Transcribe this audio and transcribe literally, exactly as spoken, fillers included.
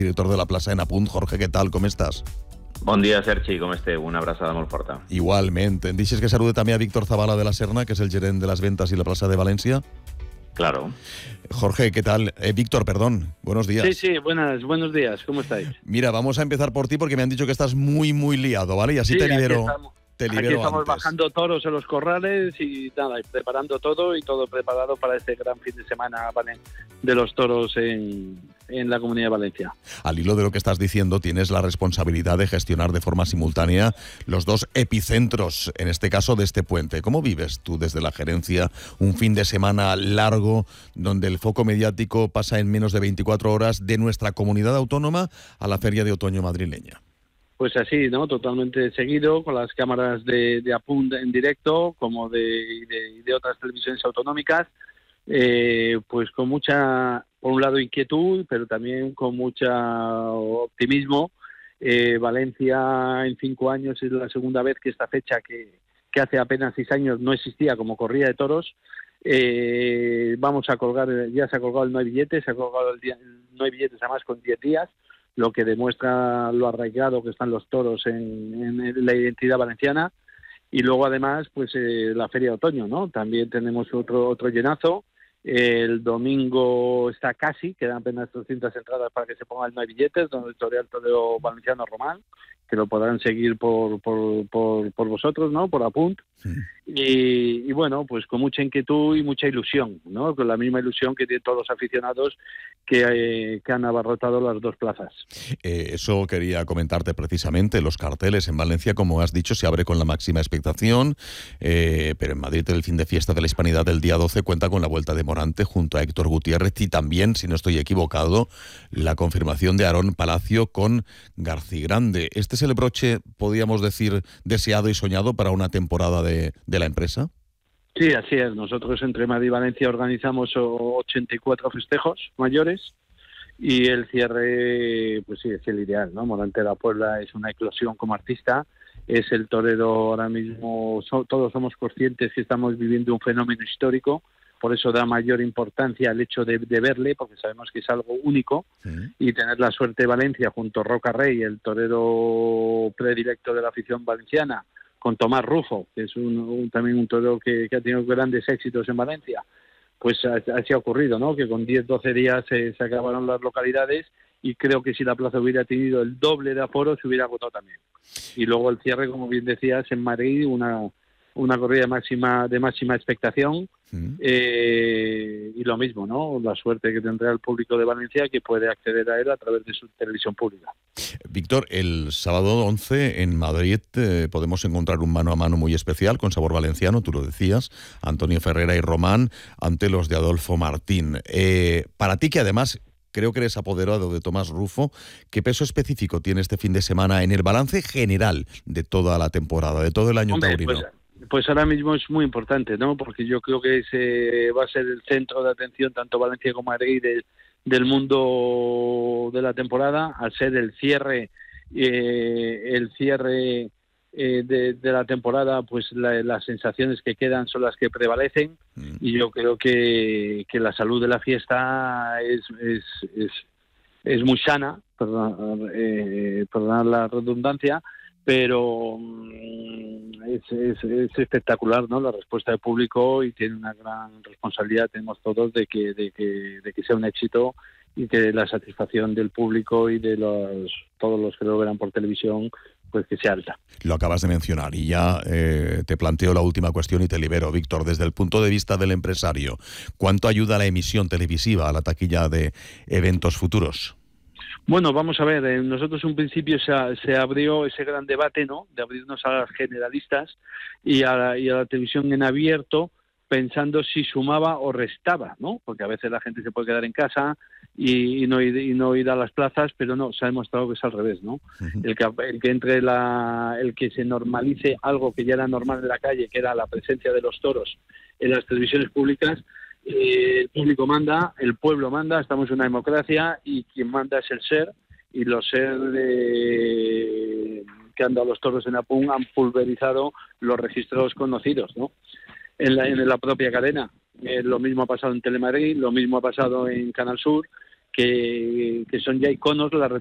Director de la Plaça en Apunt. Jorge, què tal? Com estàs? Bon dia, Sergi, com esteu? Una abraçada molt forta. Igualment. Em deixes que salude també a Víctor Zavala de la Serna, que és el gerent de las ventas y la Plaza de Valencia. Claro. Jorge, ¿qué tal? Eh, Víctor, perdón. Buenos días. Sí, sí, buenas, buenos días. ¿Cómo estáis? Mira, vamos a empezar por ti porque me han dicho que estás muy, muy liado, ¿vale? Y así Sí, te aquí libero. estamos. Te libero Aquí estamos antes. bajando toros en los corrales y nada, y preparando todo y todo preparado para este gran fin de semana, ¿vale?, de los toros en, en la Comunidad de Valencia. Al hilo de lo que estás diciendo, tienes la responsabilidad de gestionar de forma simultánea los dos epicentros, en este caso de este puente. ¿Cómo vives tú desde la gerencia un fin de semana largo donde el foco mediático pasa en menos de veinticuatro horas de nuestra comunidad autónoma a la Feria de Otoño madrileña? Pues así, ¿no? Totalmente seguido, con las cámaras de, de Apunt en directo, como de, de, de otras televisiones autonómicas, eh, pues con mucha, por un lado, inquietud, pero también con mucho optimismo. Eh, Valencia en cinco años es la segunda vez que esta fecha, que, que hace apenas seis años no existía como corrida de toros. Eh, vamos a colgar, ya se ha colgado el no hay billetes, se ha colgado el, día, el no hay billetes además con diez días, lo que demuestra lo arraigado que están los toros en, en la identidad valenciana. Y luego además pues eh, la Feria de Otoño, ¿no? También tenemos otro otro llenazo. El domingo está casi, quedan apenas trescientas entradas para que se pongan el no hay billetes, donde el toreo toreo valenciano Román, que lo podrán seguir por por, por, por vosotros, ¿no? Por Apunt. Sí. Y, y bueno, pues con mucha inquietud y mucha ilusión, ¿no? Con la misma ilusión que tienen todos los aficionados que, eh, que han abarrotado las dos plazas. Eh, eso quería comentarte precisamente. Los carteles en Valencia, como has dicho, se abre con la máxima expectación, eh, pero en Madrid el fin de fiesta de la Hispanidad del día doce cuenta con la vuelta de Morante junto a Héctor Gutiérrez y también, si no estoy equivocado, la confirmación de Aarón Palacio con Garcigrande. ¿Este es el broche, podríamos decir, deseado y soñado para una temporada de, de la empresa? Sí, así es. Nosotros entre Madrid y Valencia organizamos ochenta y cuatro festejos mayores y el cierre, pues sí, es el ideal, ¿no? Morante de la Puebla es una eclosión como artista, es el torero ahora mismo, so, todos somos conscientes que estamos viviendo un fenómeno histórico, por eso da mayor importancia al hecho de, de verle, porque sabemos que es algo único, sí. Y tener la suerte de Valencia junto a Roca Rey, el torero predilecto de la afición valenciana, con Tomás Rufo, que es un, un, también un torero que, que ha tenido grandes éxitos en Valencia, pues así ha ocurrido, ¿no? Que con diez, doce días eh, se acabaron las localidades y creo que si la plaza hubiera tenido el doble de aforo se hubiera agotado también. Y luego el cierre, como bien decías, en Madrid, una una corrida máxima de máxima expectación, sí. eh, y lo mismo, ¿no? La suerte que tendrá el público de Valencia que puede acceder a él a través de su televisión pública. Víctor, el sábado once en Madrid eh, podemos encontrar un mano a mano muy especial con sabor valenciano, tú lo decías, Antonio Ferrera y Román ante los de Adolfo Martín. Eh, para ti, que además creo que eres apoderado de Tomás Rufo, ¿qué peso específico tiene este fin de semana en el balance general de toda la temporada, de todo el año Hombre, taurino? Pues, Pues ahora mismo es muy importante, ¿no? Porque yo creo que ese va a ser el centro de atención tanto Valencia como Madrid del, del mundo de la temporada, al ser el cierre, eh, el cierre eh, de, de la temporada, pues la, las sensaciones que quedan son las que prevalecen, mm. y yo creo que, que la salud de la fiesta es es es, es muy sana, perdón, eh, perdonad la redundancia, pero es, es, es espectacular, ¿no? La respuesta del público, y tiene una gran responsabilidad, tenemos todos, de que, de que, de que sea un éxito y que la satisfacción del público y de los todos los que lo verán por televisión, pues que sea alta. Lo acabas de mencionar y ya eh, te planteo la última cuestión y te libero, Víctor. Desde el punto de vista del empresario, ¿cuánto ayuda la emisión televisiva a la taquilla de eventos futuros? Bueno, vamos a ver, eh, nosotros en un principio se, se abrió ese gran debate, ¿no?, de abrirnos a las generalistas y a, la, y a la televisión en abierto, pensando si sumaba o restaba, ¿no? Porque a veces la gente se puede quedar en casa y, y, no, ir, y no ir a las plazas, pero no, se ha demostrado que es al revés, ¿no? Uh-huh. El que, el que entre la, el que se normalice algo que ya era normal en la calle, que era la presencia de los toros en las televisiones públicas. Eh, el público manda, el pueblo manda, estamos en una democracia y quien manda es el SER, y los SER eh, que han dado los toros en Apunt han pulverizado los registros conocidos, ¿no? En la, en la propia cadena. Eh, lo mismo ha pasado en Telemadrid, lo mismo ha pasado en Canal Sur, que, que son ya iconos, la